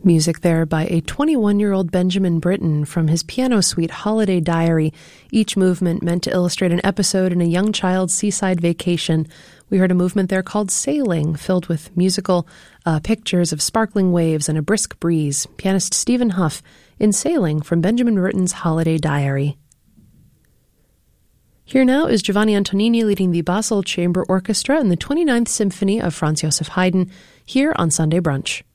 Music there by a 21-year-old Benjamin Britten from his piano suite Holiday Diary, each movement meant to illustrate an episode in a young child's seaside vacation. We heard a movement there called Sailing, filled with musical pictures of sparkling waves and a brisk breeze. Pianist Stephen Huff in Sailing from Benjamin Britten's Holiday Diary. Here now is Giovanni Antonini leading the Basel Chamber Orchestra in the 29th Symphony of Franz Joseph Haydn here on Sunday Brunch.